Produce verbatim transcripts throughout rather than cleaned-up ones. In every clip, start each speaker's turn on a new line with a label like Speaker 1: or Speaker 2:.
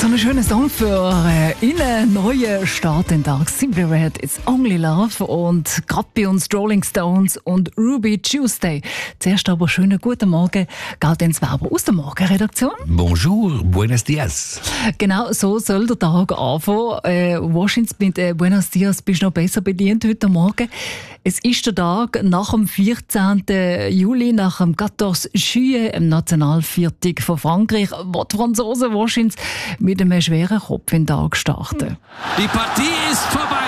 Speaker 1: So ein schöner Song für äh, einen neuen Start in den Tag. Simply Red, It's Only Love. Und gerade bei uns Rolling Stones und Ruby Tuesday. Zuerst aber schönen guten Morgen. Gaudenz Weber aus der Morgenredaktion.
Speaker 2: Bonjour, buenos dias.
Speaker 1: Genau, so soll der Tag anfangen. Äh, wahrscheinlich mit äh, Buenos Dias bist du noch besser bedient heute Morgen. Es ist der Tag nach dem vierzehnten Juli, nach dem quatorze Juillet, im Nationalviertag von Frankreich, wo die Franzosen wahrscheinlich mit einem schweren Kopf in den Tag starten.
Speaker 3: Die Partie ist vorbei.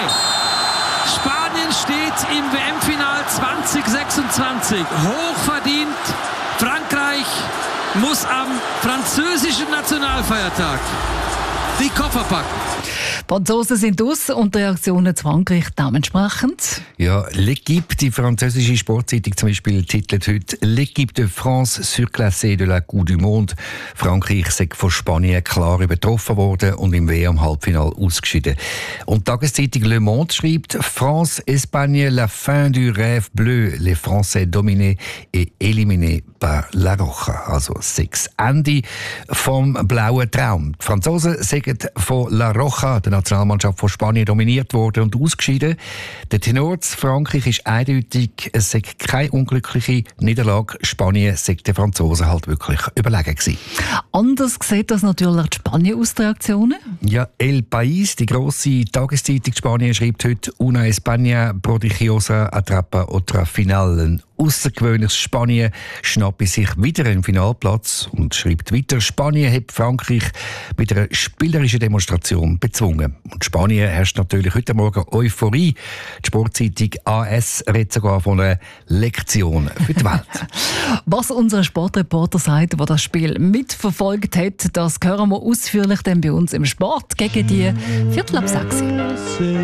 Speaker 3: Spanien steht im W M-Final zwanzig sechsundzwanzig. Hochverdient. Frankreich muss am französischen Nationalfeiertag die Koffer packen.
Speaker 1: Die Franzosen sind aus und die Reaktionen zu Frankreich dementsprechend.
Speaker 2: Ja, L'Équipe, die französische Sportzeitung zum Beispiel, titelt heute «L'Équipe de France surclassée de la Coupe du Monde». Frankreich sei von Spanien klar übertroffen worden und im W M-Halbfinale ausgeschieden. Und die Tageszeitung Le Monde schreibt «France-Espagne, la fin du rêve bleu, les Français dominés et éliminés par La Roja». Also sechs Ende vom blauen Traum. Die Franzosen sagen von La Roja, der Nationalmannschaft von Spanien, dominiert worden und ausgeschieden. Der Tenor zu Frankreich ist eindeutig, es sei keine unglückliche Niederlage. Spanien sei den Franzosen halt wirklich überlegen gewesen.
Speaker 1: Anders sieht das natürlich die Spanien aus, die Reaktionen.
Speaker 2: Ja, El País, die grosse Tageszeitung Spanien, schreibt heute «Una España prodigiosa atrapa otra final». Ein außergewöhnliches Spanien schnappe sich wieder einen Finalplatz und schreibt weiter, Spanien hat Frankreich mit einer spielerischen Demonstration bezwungen. Und Spanien herrscht natürlich heute Morgen Euphorie. Die Sportzeitung A S redet sogar von einer Lektion für die Welt.
Speaker 1: Was unser Sportreporter sagt, der das Spiel mitverfolgt hat, das hören wir ausführlich dann bei uns im Sport gegen die Viertel ab sechs.